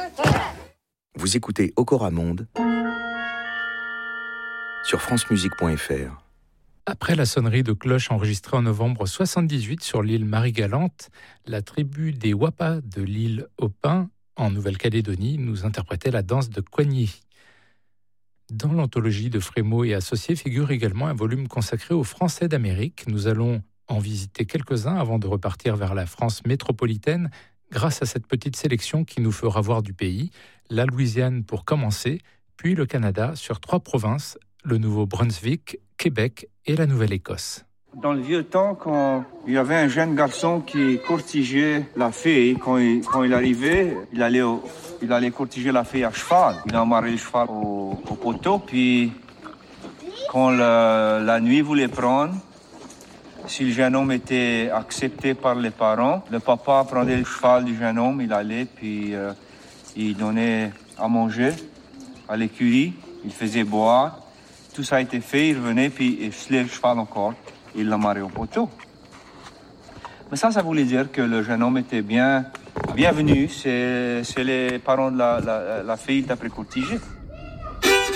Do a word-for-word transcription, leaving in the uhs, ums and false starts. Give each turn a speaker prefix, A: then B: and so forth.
A: Vous écoutez Okora Monde sur francemusique point f r.
B: Après la sonnerie de cloche enregistrée en novembre soixante-dix-huit sur l'île Marie-Galante, la tribu des Wapa de l'île Opin, en Nouvelle-Calédonie, nous interprétait la danse de Coigny. Dans l'anthologie de Frémaux et Associés figure également un volume consacré aux Français d'Amérique. Nous allons en visiter quelques-uns avant de repartir vers la France métropolitaine grâce à cette petite sélection qui nous fera voir du pays, la Louisiane pour commencer, puis le Canada sur trois provinces, le Nouveau-Brunswick, Québec et la Nouvelle-Écosse.
C: Dans le vieux temps, quand il y avait un jeune garçon qui courtigeait la fille, quand il, quand il arrivait, il allait, au, il allait courtiger la fille à cheval. Il amarrait le cheval au, au poteau, puis quand le, la nuit voulait prendre, si le jeune homme était accepté par les parents, le papa prenait le cheval du jeune homme, il allait, puis euh, il donnait à manger à l'écurie, il faisait boire. Tout ça a été fait, il revenait, puis il ficelait le cheval encore, il l'amarrait au poteau. Mais ça, ça voulait dire que le jeune homme était bien bienvenu, c'est, c'est les parents de la, la, la fille d'après courtiger.